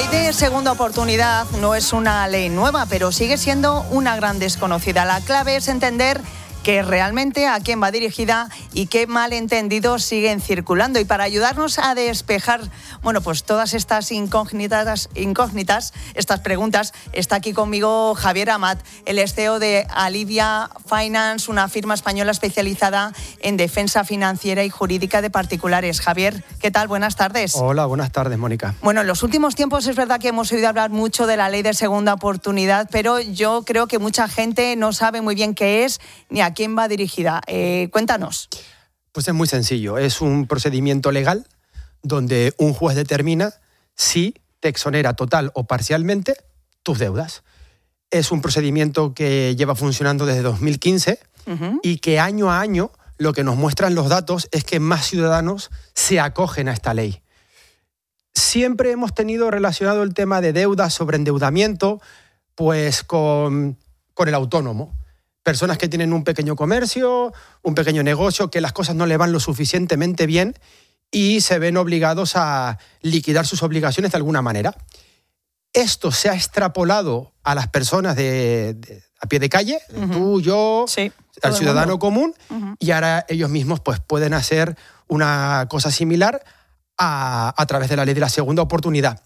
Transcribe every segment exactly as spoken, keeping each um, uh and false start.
de segunda oportunidad no es una ley nueva, pero sigue siendo una gran desconocida. La clave es entender que realmente a quién va dirigida y qué malentendidos siguen circulando. Y para ayudarnos a despejar, bueno, pues todas estas incógnitas, incógnitas, estas preguntas, está aquí conmigo Javier Amat, el C E O de Alivia Finance, una firma española especializada en defensa financiera y jurídica de particulares. Javier, ¿qué tal? Buenas tardes. Hola, buenas tardes, Mónica. Bueno, en los últimos tiempos es verdad que hemos oído hablar mucho de la ley de segunda oportunidad, pero yo creo que mucha gente no sabe muy bien qué es ni a quién va dirigida. Eh, cuéntanos. Pues es muy sencillo. Es un procedimiento legal donde un juez determina si te exonera total o parcialmente tus deudas. Es un procedimiento que lleva funcionando desde dos mil quince uh-huh. y que año a año lo que nos muestran los datos es que más ciudadanos se acogen a esta ley. Siempre hemos tenido relacionado el tema de deudas, sobreendeudamiento, pues con, con el autónomo. Personas que tienen un pequeño comercio, un pequeño negocio, que las cosas no le van lo suficientemente bien y se ven obligados a liquidar sus obligaciones de alguna manera. Esto se ha extrapolado a las personas de, de, a pie de calle, uh-huh. tú, yo, sí, al ciudadano común, uh-huh. y ahora ellos mismos pues, pueden hacer una cosa similar a, a través de la ley de la segunda oportunidad.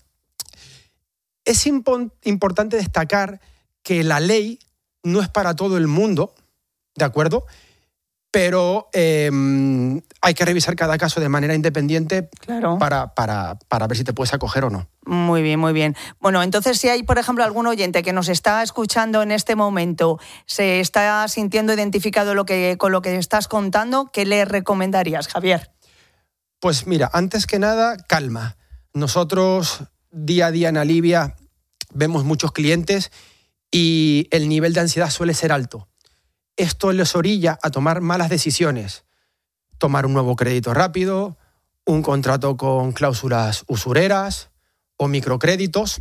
Es impo- importante destacar que la ley no es para todo el mundo, ¿de acuerdo? Pero eh, hay que revisar cada caso de manera independiente claro. para, para, para ver si te puedes acoger o no. Muy bien, muy bien. Bueno, entonces si hay, por ejemplo, algún oyente que nos está escuchando en este momento, se está sintiendo identificado lo que, con lo que estás contando, ¿qué le recomendarías, Javier? Pues mira, antes que nada, calma. Nosotros día a día en Alivia vemos muchos clientes y el nivel de ansiedad suele ser alto. Esto les orilla a tomar malas decisiones. Tomar un nuevo crédito rápido, un contrato con cláusulas usureras o microcréditos.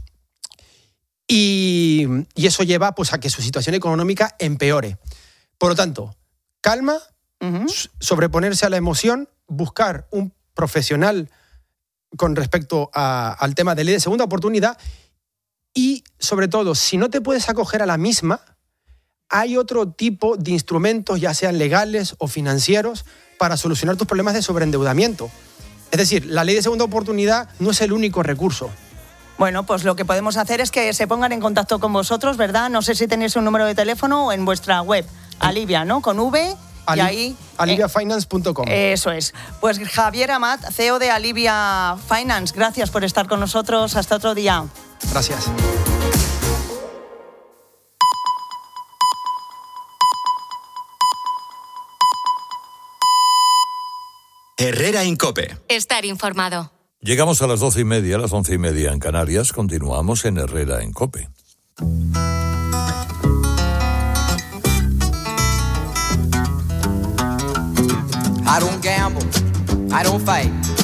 Y, y eso lleva pues, a que su situación económica empeore. Por lo tanto, calma, uh-huh. sobreponerse a la emoción, buscar un profesional con respecto a, al tema de ley de segunda oportunidad. Y, sobre todo, si no te puedes acoger a la misma, hay otro tipo de instrumentos, ya sean legales o financieros, para solucionar tus problemas de sobreendeudamiento. Es decir, la ley de segunda oportunidad no es el único recurso. Bueno, pues lo que podemos hacer es que se pongan en contacto con vosotros, ¿verdad? No sé si tenéis un número de teléfono o en vuestra web, Alivia, ¿no? Con V... Ali- y ahí, alivia finance punto com. Eh, eso es. Pues Javier Amat, C E O de Alivia Finance, gracias por estar con nosotros. Hasta otro día. Gracias. Herrera en COPE. Estar informado. Llegamos a las doce y media, a las once y media en Canarias. Continuamos en Herrera en COPE. I don't gamble, I don't fight.